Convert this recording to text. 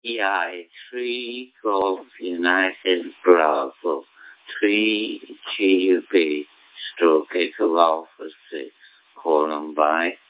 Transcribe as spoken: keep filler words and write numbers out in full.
E I three Golf United Bravo three G U B stroke Echo Alpha six colon by